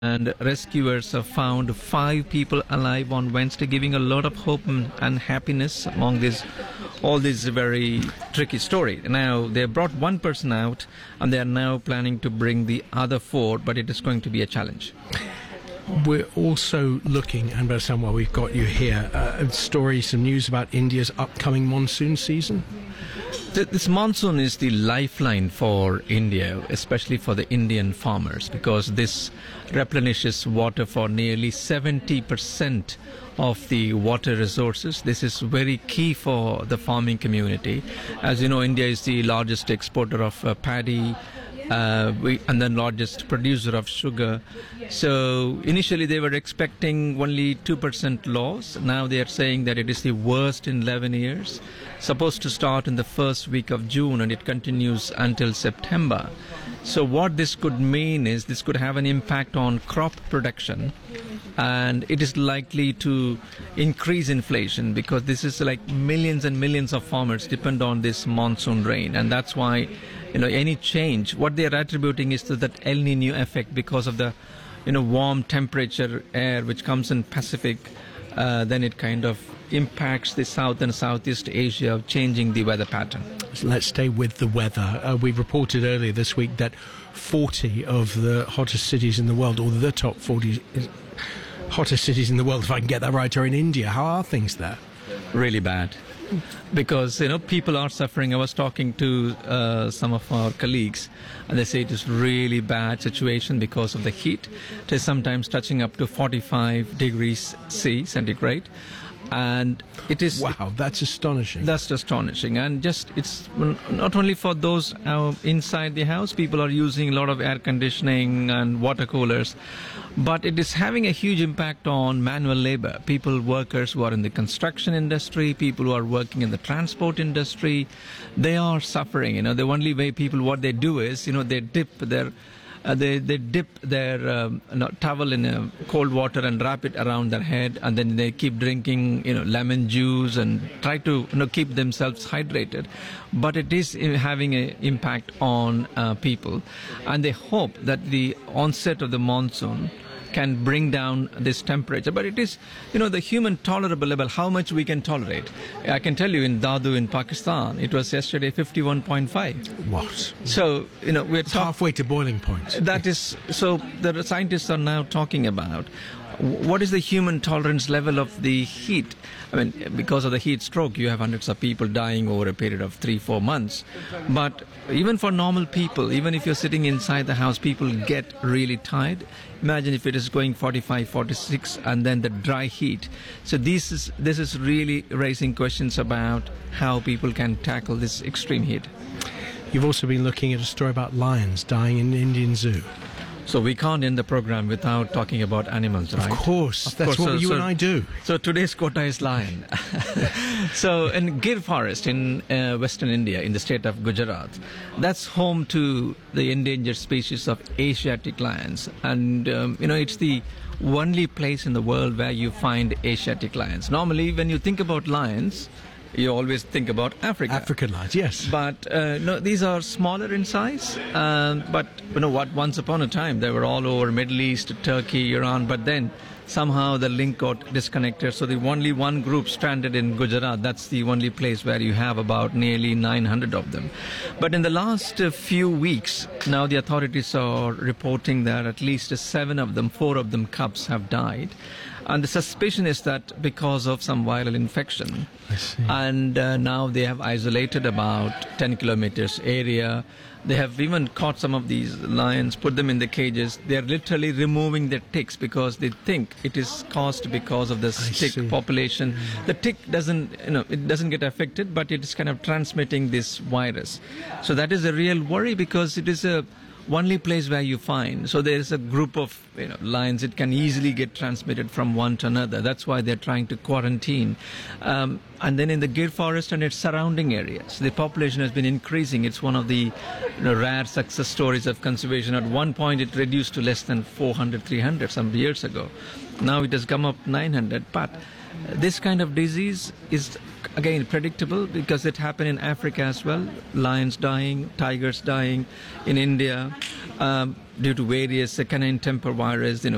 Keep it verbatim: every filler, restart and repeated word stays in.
And rescuers have found five people alive on Wednesday, giving a lot of hope and happiness among this, all this very tricky story. Now, they brought one person out, and they are now planning to bring the other four, but it is going to be a challenge. We're also looking, and Bassam, while we've got you here, uh, stories, some news about India's upcoming monsoon season. This monsoon is the lifeline for India, especially for the Indian farmers, because this replenishes water for nearly seventy percent of the water resources. This is very key for the farming community. As you know, India is the largest exporter of uh, paddy, Uh, we, and then largest producer of sugar. So initially they were expecting only two percent loss. Now they are saying that it is the worst in eleven years. Supposed to start in the first week of June, and it continues until September. So what this could mean is this could have an impact on crop production, and it is likely to increase inflation, because this is like millions and millions of farmers depend on this monsoon rain, and that's why, you know, any change, what they are attributing is to that El Nino effect, because of the, you know, warm temperature air which comes in Pacific, uh, then it kind of impacts the South and Southeast Asia, changing the weather pattern. So let's stay with the weather. Uh, we reported earlier this week that forty of the hottest cities in the world, or the top forty hottest cities in the world, if I can get that right, are in India. How are things there? Really bad. Because, you know, people are suffering. I was talking to uh, some of our colleagues, and they say it is really bad situation because of the heat. It is sometimes touching up to forty-five degrees C centigrade. And it is... Wow, that's astonishing. That's astonishing. And just, it's not only for those uh, inside the house, people are using a lot of air conditioning and water coolers, but it is having a huge impact on manual labor. People, workers who are in the construction industry, people who are working in the transport industry, they are suffering. You know, the only way people, what they do is, you know, they dip their... Uh, they, they dip their um, no, towel in uh, cold water and wrap it around their head, and then they keep drinking, you know, lemon juice and try to, you know, keep themselves hydrated. But it is having an impact on uh, people, and they hope that the onset of the monsoon can bring down this temperature. But it is, you know, the human tolerable level, how much we can tolerate. I can tell you in Dadu in Pakistan, it was yesterday fifty-one point five. What? So, you know, we're it's halfway to boiling point. That is, so the scientists are now talking about what is the human tolerance level of the heat. I mean, because of the heat stroke, you have hundreds of people dying over a period of three, four months. But even for normal people, even if you're sitting inside the house, people get really tired. Imagine if it is going forty-five, forty-six, and then the dry heat. So this is, this is really raising questions about how people can tackle this extreme heat. You've also been looking at a story about lions dying in an Indian zoo. So we can't end the program without talking about animals, right? Of course. Of That's course. what so, you so, and I do. So today's quota is lion. So in Gir Forest in uh, Western India, in the state of Gujarat, that's home to the endangered species of Asiatic lions. And, um, you know, it's the only place in the world where you find Asiatic lions. Normally, when you think about lions, you always think about Africa. African lions, yes. But uh, no, these are smaller in size. Um, but you know what? Once upon a time, they were all over Middle East, Turkey, Iran. But then somehow the link got disconnected. So the only one group stranded in Gujarat. That's the only place where you have about nearly nine hundred of them. But in the last uh, few weeks, now the authorities are reporting that at least seven of them, four of them cubs have died. And the suspicion is that because of some viral infection. I see. And uh, now they have isolated about ten kilometers area. They have even caught some of these lions, put them in the cages. They are literally removing their ticks because they think it is caused because of the tick see. population. The tick doesn't, you know, it doesn't get affected, but it is kind of transmitting this virus. So that is a real worry, because it is a only place where you find. So there is a group of, you know, lions. It can easily get transmitted from one to another. That's why they're trying to quarantine. Um, and then in the Gir Forest and its surrounding areas, the population has been increasing. It's one of the, you know, rare success stories of conservation. At one point, it reduced to less than four hundred, three hundred some years ago. Now it has come up nine hundred. But this kind of disease is, again, predictable, because it happened in Africa as well. Lions dying, tigers dying in India um, due to various uh, canine temper virus, you know,